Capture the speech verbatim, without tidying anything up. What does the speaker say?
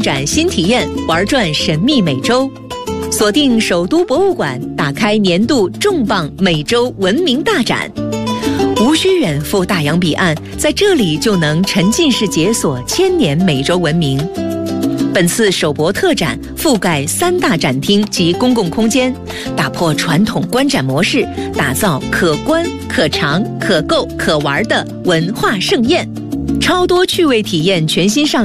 展新体验，玩转神秘美洲。锁定首都博物馆，打开年度重磅美洲文明大展。无需远赴大洋彼岸，在这里就能沉浸式解锁千年美洲文明。本次首博特展覆盖三大展厅及公共空间，打破传统观展模式，打造可观、可尝、可购、可玩的文化盛宴。超多趣味体验全新上